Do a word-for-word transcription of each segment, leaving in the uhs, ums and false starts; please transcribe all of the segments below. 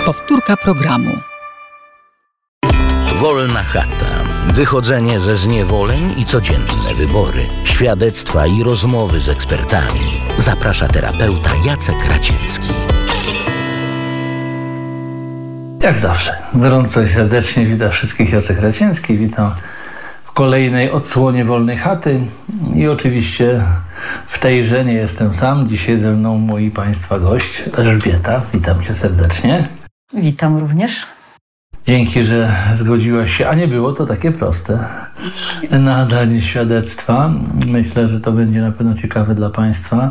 Powtórka programu. Wolna chata. Wychodzenie ze zniewoleń i codzienne wybory. Świadectwa i rozmowy z ekspertami. Zaprasza terapeuta Jacek Raciński. Jak zawsze, gorąco i serdecznie witam wszystkich, Jacek Raciński. Witam w kolejnej odsłonie Wolnej Chaty i oczywiście w tejże nie jestem sam. Dzisiaj ze mną mój Państwa gość Elżbieta. Witam Cię serdecznie. Witam również. Dzięki, że zgodziłaś się, a nie było to takie proste, na danie świadectwa. Myślę, że to będzie na pewno ciekawe dla Państwa.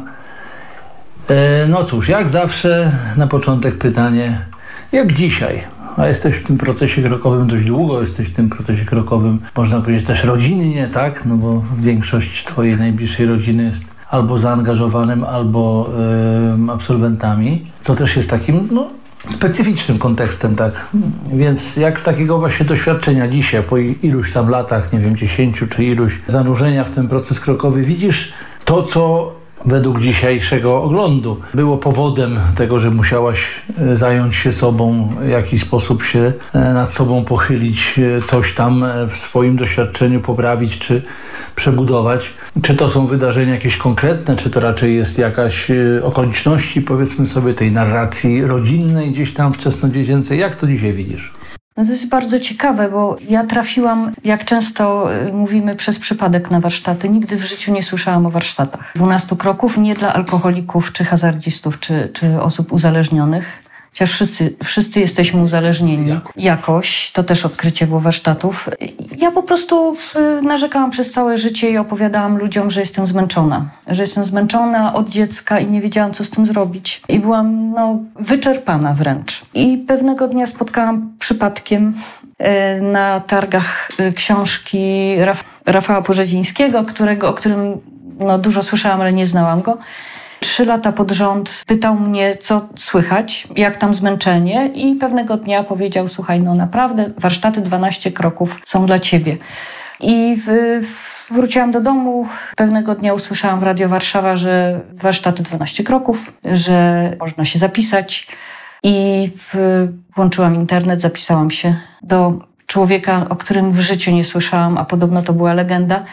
No cóż, jak zawsze na początek pytanie, jak dzisiaj? A jesteś w tym procesie krokowym dość długo, jesteś w tym procesie krokowym, można powiedzieć, też rodzinnie, tak? No bo większość Twojej najbliższej rodziny jest albo zaangażowanym, albo yy, absolwentami. To też jest takim, no, specyficznym kontekstem, tak? Więc jak z takiego właśnie doświadczenia dzisiaj, po iluś tam latach, nie wiem, dziesięciu czy iluś, zanurzenia w ten proces krokowy, widzisz to, co według dzisiejszego oglądu było powodem tego, że musiałaś zająć się sobą, w jakiś sposób się nad sobą pochylić, coś tam w swoim doświadczeniu poprawić czy przebudować. Czy to są wydarzenia jakieś konkretne, czy to raczej jest jakaś okoliczności, powiedzmy sobie, tej narracji rodzinnej gdzieś tam wczesnodziecięcej? Jak to dzisiaj widzisz? No to jest bardzo ciekawe, bo ja trafiłam, jak często mówimy, przez przypadek na warsztaty. Nigdy w życiu nie słyszałam o warsztatach. dwunastu kroków nie dla alkoholików, czy hazardzistów, czy, czy osób uzależnionych. Chociaż wszyscy, wszyscy jesteśmy uzależnieni jakoś. To też odkrycie było warsztatów. Ja po prostu narzekałam przez całe życie i opowiadałam ludziom, że jestem zmęczona. Że jestem zmęczona od dziecka i nie wiedziałam, co z tym zrobić. I byłam no, wyczerpana wręcz. I pewnego dnia spotkałam przypadkiem na targach książki Raf- Rafała Porzedzińskiego, którego, o którym no, dużo słyszałam, ale nie znałam go. Trzy lata pod rząd pytał mnie, co słychać, jak tam zmęczenie, i pewnego dnia powiedział: słuchaj, no naprawdę warsztaty dwanaście kroków są dla ciebie. I w, w, wróciłam do domu, pewnego dnia usłyszałam w Radio Warszawa, że warsztaty dwanaście kroków, że można się zapisać, i w, włączyłam internet, zapisałam się do człowieka, o którym w życiu nie słyszałam, a podobno to była legenda.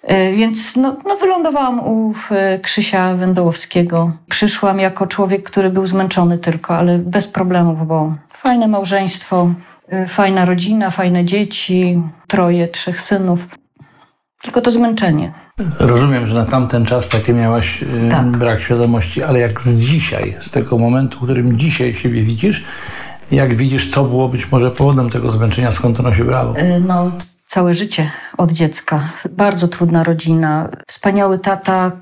Więc no, no wylądowałam u Krzysia Wendołowskiego. Przyszłam jako człowiek, który był zmęczony tylko, ale bez problemów, bo fajne małżeństwo, fajna rodzina, fajne dzieci, troje, trzech synów. Tylko to zmęczenie. Rozumiem, że na tamten czas takie miałaś tak. brak świadomości, ale jak z dzisiaj, z tego momentu, w którym dzisiaj siebie widzisz, jak widzisz, co było być może powodem tego zmęczenia, skąd ono się brało? No, całe życie od dziecka. Bardzo trudna rodzina. Wspaniały tata,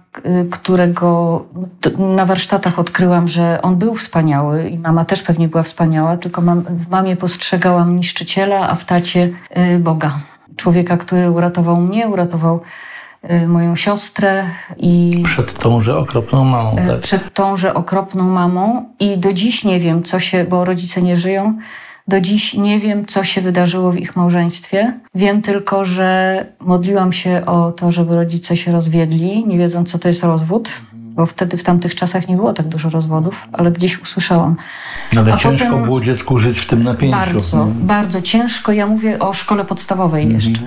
którego na warsztatach odkryłam, że on był wspaniały i mama też pewnie była wspaniała, tylko mam, w mamie postrzegałam niszczyciela, a w tacie Boga. Człowieka, który uratował mnie, uratował moją siostrę. I przed tąże okropną mamą. Tak? Przed tąże okropną mamą. I do dziś nie wiem, co się, bo rodzice nie żyją, do dziś nie wiem, co się wydarzyło w ich małżeństwie. Wiem tylko, że modliłam się o to, żeby rodzice się rozwiedli, nie wiedząc, co to jest rozwód, bo wtedy w tamtych czasach nie było tak dużo rozwodów, ale gdzieś usłyszałam. Ale A ciężko potem, było dziecku żyć w tym napięciu. Bardzo, hmm. bardzo ciężko. Ja mówię o szkole podstawowej hmm. jeszcze.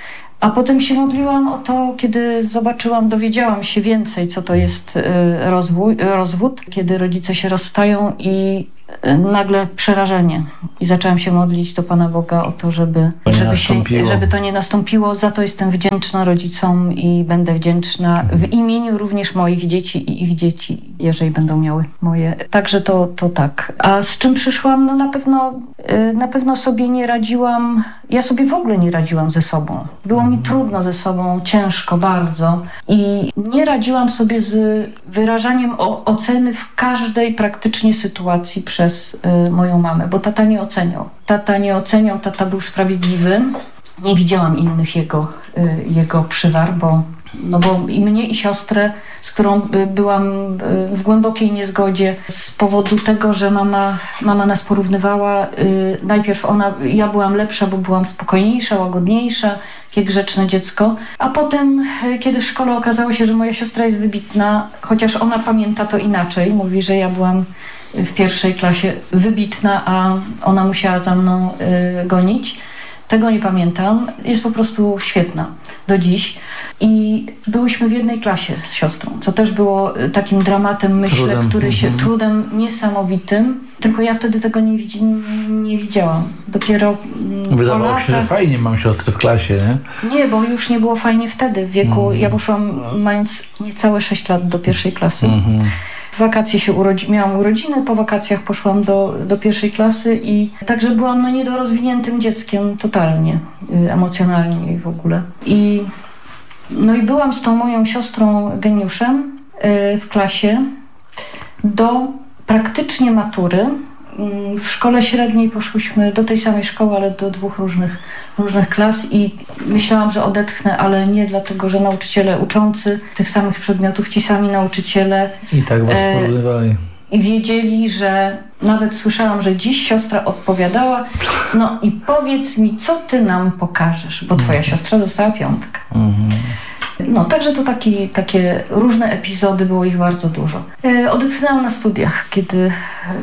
A potem się modliłam o to, kiedy zobaczyłam, dowiedziałam się więcej, co to jest rozwój, rozwód, kiedy rodzice się rozstają i nagle przerażenie. I zaczęłam się modlić do Pana Boga o to, żeby, żeby, się, żeby to nie nastąpiło. Za to jestem wdzięczna rodzicom i będę wdzięczna w imieniu również moich dzieci i ich dzieci, jeżeli będą miały moje. Także to, to tak. A z czym przyszłam? No na pewno, na pewno sobie nie radziłam. Ja sobie w ogóle nie radziłam ze sobą. Było mi trudno ze sobą, ciężko bardzo. I nie radziłam sobie z wyrażaniem o, oceny w każdej praktycznie sytuacji przez y, moją mamę, bo tata nie oceniał. Tata nie oceniał, tata był sprawiedliwy. Nie widziałam innych jego, y, jego przywar, bo, no bo i mnie, i siostrę, z którą y, byłam y, w głębokiej niezgodzie z powodu tego, że mama, mama nas porównywała. Y, najpierw ona, ja byłam lepsza, bo byłam spokojniejsza, łagodniejsza, takie grzeczne dziecko. A potem, kiedy w szkole okazało się, że moja siostra jest wybitna, chociaż ona pamięta to inaczej, mówi, że ja byłam w pierwszej klasie, wybitna, a ona musiała za mną y, gonić. Tego nie pamiętam. Jest po prostu świetna do dziś. I byłyśmy w jednej klasie z siostrą, co też było takim dramatem, myślę, trudem. który się mhm. trudem niesamowitym. Tylko ja wtedy tego nie, widzi, nie widziałam. Dopiero Wydawało po się, latach... że fajnie mam siostrę w klasie, nie? Nie, bo już nie było fajnie wtedy w wieku. Mhm. Ja poszłam mając niecałe sześć lat do pierwszej klasy. Mhm. W wakacje się urodzi, miałam urodziny, po wakacjach poszłam do, do pierwszej klasy i także byłam no, niedorozwiniętym dzieckiem totalnie, y, emocjonalnie i w ogóle. I, no i byłam z tą moją siostrą geniuszem y, w klasie do praktycznie matury. Y, w szkole średniej poszłyśmy do tej samej szkoły, ale do dwóch różnych, różnych klas i myślałam, że odetchnę, ale nie dlatego, że nauczyciele uczący tych samych przedmiotów, ci sami nauczyciele i tak was porównywali. I wiedzieli, że nawet słyszałam, że dziś siostra odpowiadała, no i powiedz mi, co ty nam pokażesz, bo twoja mm. siostra dostała piątkę. Mm. No, także to taki, takie różne epizody, było ich bardzo dużo. E, odetchnęłam na studiach, kiedy e,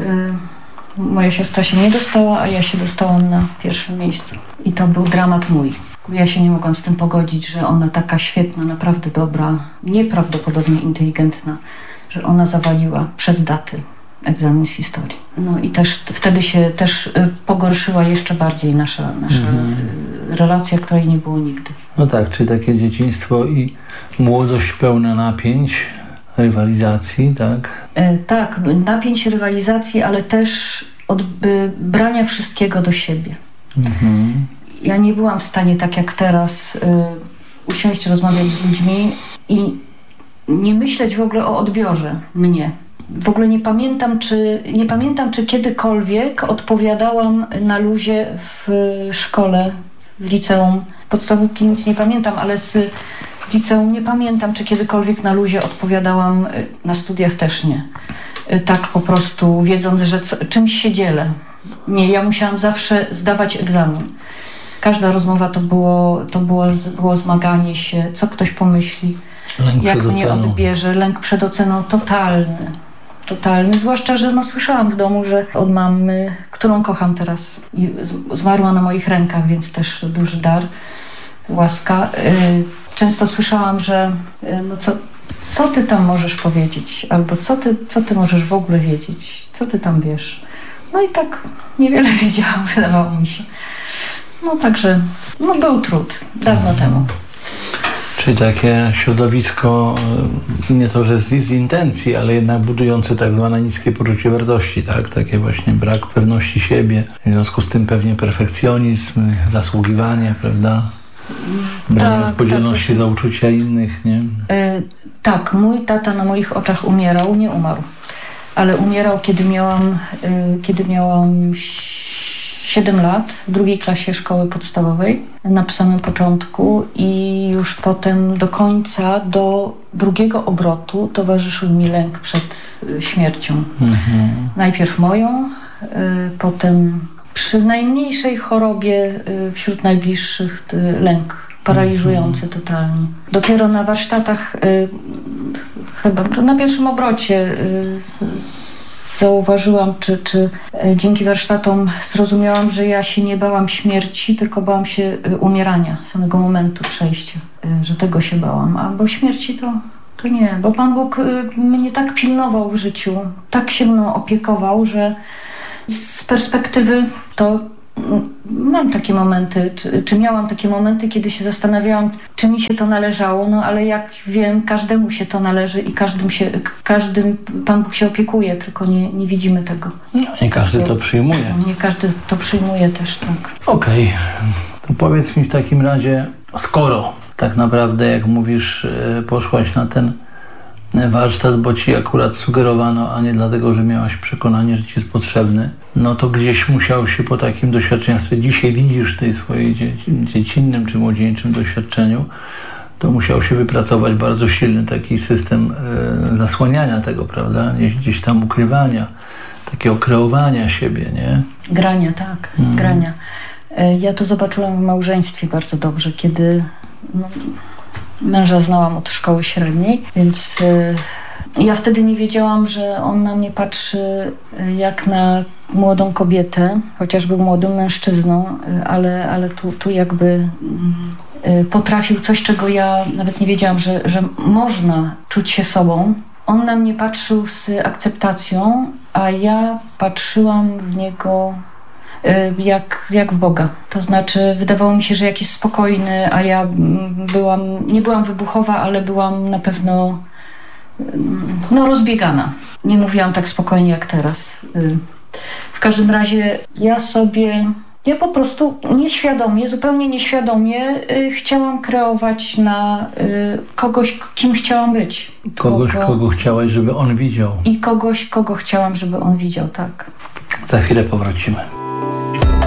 moja siostra się nie dostała, a ja się dostałam na pierwszym miejscu. I to był dramat mój. Ja się nie mogłam z tym pogodzić, że ona taka świetna, naprawdę dobra, nieprawdopodobnie inteligentna, że ona zawaliła przez daty egzamin z historii. No i też wtedy się też pogorszyła jeszcze bardziej nasza, nasza mhm. relacja, której nie było nigdy. No tak, czyli takie dzieciństwo i młodość pełna napięć, rywalizacji, tak? E, tak, napięć, rywalizacji, ale też od brania wszystkiego do siebie. Mhm. Ja nie byłam w stanie, tak jak teraz, y, usiąść, rozmawiać z ludźmi i nie myśleć w ogóle o odbiorze mnie. W ogóle nie pamiętam, czy, nie pamiętam, czy kiedykolwiek odpowiadałam na luzie w szkole, w liceum. Podstawówki nic nie pamiętam, ale z liceum nie pamiętam, czy kiedykolwiek na luzie odpowiadałam, na studiach też nie. Tak po prostu, wiedząc, że co, czymś się dzielę. Nie, ja musiałam zawsze zdawać egzamin. Każda rozmowa to było, to było, było zmaganie się, co ktoś pomyśli, lęk jak przed mnie oceną. odbierze, lęk przed oceną totalny. Totalny, zwłaszcza, że no, słyszałam w domu, że od mamy, którą kocham teraz, i zmarła na moich rękach, więc też duży dar, łaska. Często słyszałam, że no co, co ty tam możesz powiedzieć, albo co ty, co ty możesz w ogóle wiedzieć, co ty tam wiesz. No i tak niewiele wiedziałam, wydawało mi się. No także, no był trud, dawno mhm. temu. Czyli takie środowisko, nie to, że z, z intencji, ale jednak budujące tak zwane niskie poczucie wartości, tak? Takie właśnie brak pewności siebie, w związku z tym pewnie perfekcjonizm, zasługiwanie, prawda? Branie tak, odpowiedzialności tak, za uczucia innych, nie? Yy, tak, mój tata na moich oczach umierał, nie umarł, ale umierał, kiedy miałam, yy, kiedy miałam siedem lat, w drugiej klasie szkoły podstawowej, na samym początku i już potem do końca, do drugiego obrotu towarzyszył mi lęk przed śmiercią. Mhm. Najpierw moją, y, potem przy najmniejszej chorobie y, wśród najbliższych y, lęk paraliżujący mhm. totalnie. Dopiero na warsztatach, y, chyba na pierwszym obrocie y, zauważyłam, czy, czy dzięki warsztatom zrozumiałam, że ja się nie bałam śmierci, tylko bałam się umierania, samego momentu przejścia, że tego się bałam. A bo śmierci to, to nie, bo Pan Bóg mnie tak pilnował w życiu, tak się mną opiekował, że z perspektywy to mam takie momenty, czy, czy miałam takie momenty, kiedy się zastanawiałam, czy mi się to należało, no ale jak wiem, każdemu się to należy i każdym, się, każdym Pan Bóg się opiekuje, tylko nie, nie widzimy tego. No, nie każdy to przyjmuje. Nie każdy to przyjmuje też, tak. Okej, okay. To powiedz mi w takim razie, skoro tak naprawdę, jak mówisz, poszłaś na ten warsztat, bo ci akurat sugerowano, a nie dlatego, że miałaś przekonanie, że ci jest potrzebny, no to gdzieś musiał się po takim doświadczeniu, które dzisiaj widzisz w tej swojej dzie- dziecinnym czy młodzieńczym doświadczeniu, to musiał się wypracować bardzo silny taki system e, zasłaniania tego, prawda? Gdzieś, gdzieś tam ukrywania, takiego kreowania siebie, nie? Grania, tak, mm. grania. E, ja to zobaczyłam w małżeństwie bardzo dobrze, kiedy no, męża znałam od szkoły średniej, więc y, Ja wtedy nie wiedziałam, że on na mnie patrzy jak na młodą kobietę, chociaż był młodym mężczyzną, ale, ale tu, tu jakby potrafił coś, czego ja nawet nie wiedziałam, że, że można czuć się sobą. On na mnie patrzył z akceptacją, a ja patrzyłam w niego jak, jak w Boga. To znaczy wydawało mi się, że jakiś spokojny, a ja byłam, nie byłam wybuchowa, ale byłam na pewno no, rozbiegana. Nie mówiłam tak spokojnie jak teraz. W każdym razie ja sobie, ja po prostu nieświadomie, zupełnie nieświadomie chciałam kreować na kogoś, kim chciałam być. Kogoś, kogo, kogo chciałaś, żeby on widział. I kogoś, kogo chciałam, żeby on widział, tak. Za chwilę powrócimy.